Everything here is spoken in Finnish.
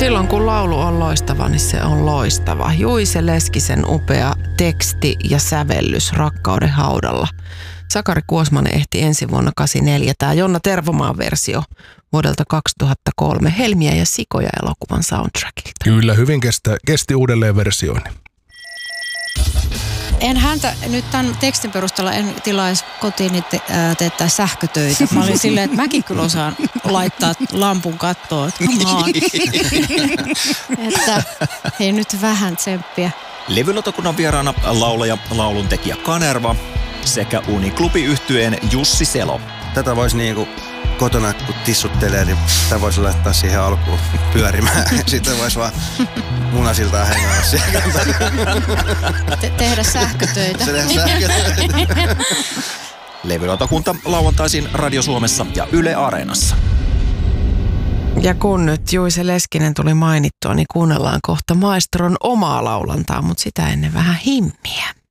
Silloin kun laulu on loistava, niin se on loistava. Juise Leskisen upea teksti ja sävellys Rakkauden haudalla. Sakari Kuosmanen ehti ensi vuonna 84. Tämä Jonna Tervomaan versio vuodelta 2003 Helmiä ja sikoja elokuvan soundtrackilta. Kyllä, hyvin kesti uudelleen versioinnin. En häntä nyt tämän tekstin perusteella en tilaisi kotiin teettää sähkötöitä. Mä olin silleen, että mäkin kyllä osaan laittaa lampun kattoon. Että hei nyt vähän tsemppiä. Levylautakunnan vieraana laulaja, lauluntekijä Kanerva sekä Uniklubi-yhtyeen Jussi Selo. Tätä voisi niinku kotona, kun tissuttelee, niin sitä voisi laittaa siihen alkuun pyörimään. Sitten voisi vaan munasiltaan hengällä siellä. Tehdä sähkötöitä. Levylautakunta lauantaisin Radio Suomessa ja Yle Areenassa. Ja kun nyt Juise Leskinen tuli mainittua, niin kuunnellaan kohta maestron omaa laulantaa, mutta sitä ennen vähän himmiä.